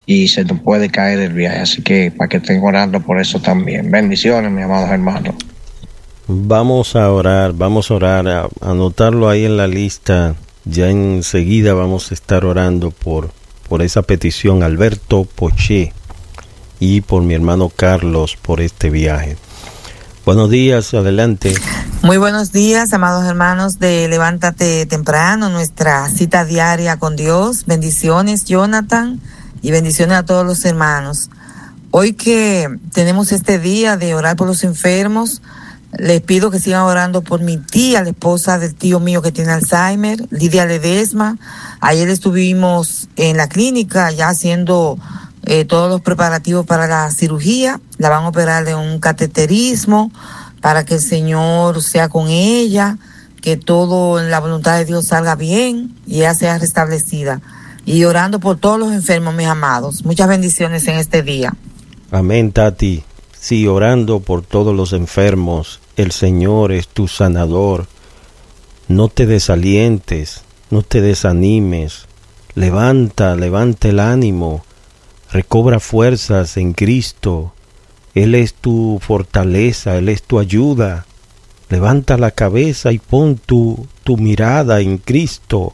y se nos puede caer el viaje. Así que para que estén orando por eso también. Bendiciones, mis amados hermanos. Vamos a orar, a anotarlo ahí en la lista. Ya enseguida vamos a estar orando por esa petición, Alberto Poché, y por mi hermano Carlos por este viaje. Buenos días, adelante. Muy buenos días, amados hermanos de Levántate Temprano, nuestra cita diaria con Dios. Bendiciones, Jonathan, y bendiciones a todos los hermanos. Hoy que tenemos este día de orar por los enfermos, les pido que sigan orando por mi tía, la esposa del tío mío que tiene Alzheimer, Lidia Ledesma. Ayer estuvimos en la clínica ya haciendo todos los preparativos para la cirugía. La van a operar de un cateterismo para que el Señor sea con ella, que todo en la voluntad de Dios salga bien y ella sea restablecida. Y orando por todos los enfermos, mis amados. Muchas bendiciones en este día. Amén, Tati. Sí, orando por todos los enfermos. El Señor es tu sanador. No te desalientes, no te desanimes. Levanta el ánimo. Recobra fuerzas en Cristo. Él es tu fortaleza, Él es tu ayuda. Levanta la cabeza y pon tu mirada en Cristo.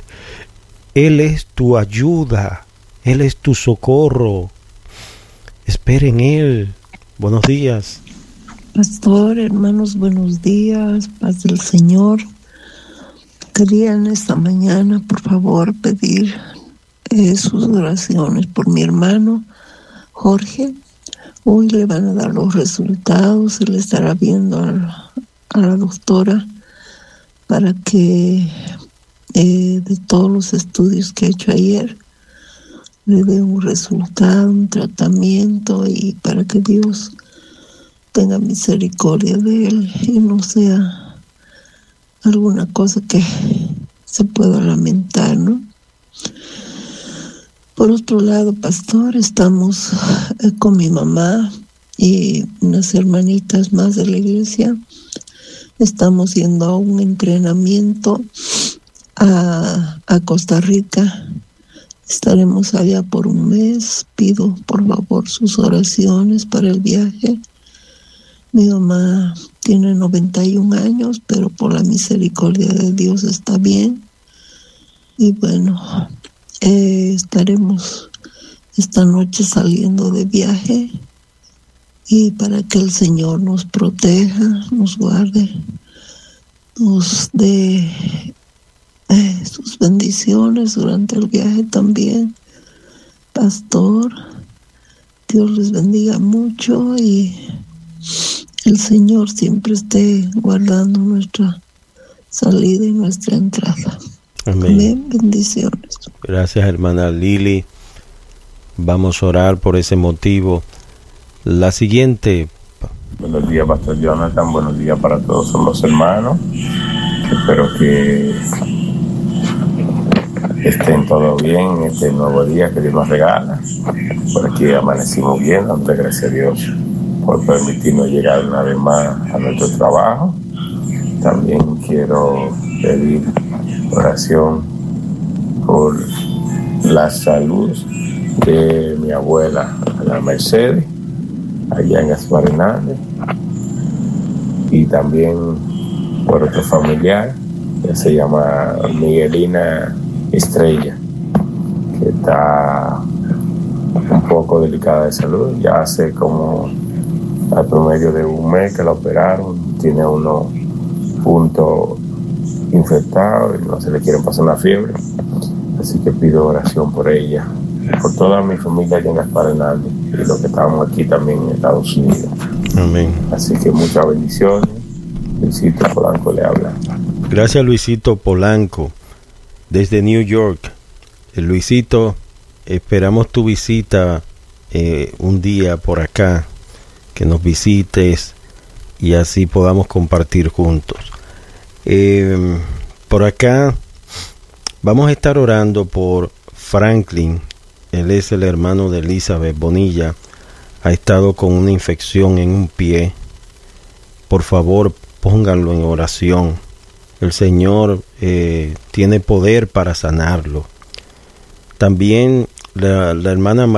Él es tu ayuda, Él es tu socorro. Espera en Él. Buenos días. Pastor, hermanos, buenos días, paz del Señor. Quería en esta mañana, por favor, pedir sus oraciones por mi hermano Jorge. Hoy le van a dar los resultados, él estará viendo a la doctora para que de todos los estudios que he hecho ayer le dé un resultado, un tratamiento, y para que Dios tenga misericordia de él y no sea alguna cosa que se pueda lamentar, ¿no? Por otro lado, pastor, estamos con mi mamá y unas hermanitas más de la iglesia. Estamos yendo a un entrenamiento a Costa Rica. Estaremos allá por un mes. Pido por favor sus oraciones para el viaje. Mi mamá tiene 91 años, pero por la misericordia de Dios está bien. Y bueno, estaremos esta noche saliendo de viaje, y para que el Señor nos proteja, nos guarde, nos dé sus bendiciones durante el viaje también. Pastor, Dios les bendiga mucho y el Señor siempre esté guardando nuestra salida y nuestra entrada. Amén. Amén. Bendiciones. Gracias, hermana Lili. Vamos a orar por ese motivo. La siguiente. Buenos días, Pastor Jonathan. Buenos días para todos los hermanos. Espero que estén todos bien en este nuevo día que Dios nos regala. Por aquí amanecimos bien, dando gracias a Dios por permitirnos llegar una vez más a nuestro trabajo. También quiero pedir oración por la salud de mi abuela, la Mercedes, allá en Gaspar Hernández, y también por otro familiar que se llama Miguelina Estrella, que está un poco delicada de salud. Ya hace como al promedio de un mes que la operaron, tiene unos puntos infectados y no se le quieren pasar una fiebre, así que pido oración por ella, por toda mi familia allá en Gaspar Hernández y los que estamos aquí también en Estados Unidos. Amén. Así que muchas bendiciones. Luisito Polanco le habla. Gracias, Luisito Polanco, desde New York. Luisito, esperamos tu visita un día por acá, que nos visites y así podamos compartir juntos. Por acá vamos a estar orando por Franklin. Él es el hermano de Elizabeth Bonilla. Ha estado con una infección en un pie. Por favor, pónganlo en oración. El Señor tiene poder para sanarlo. También la hermana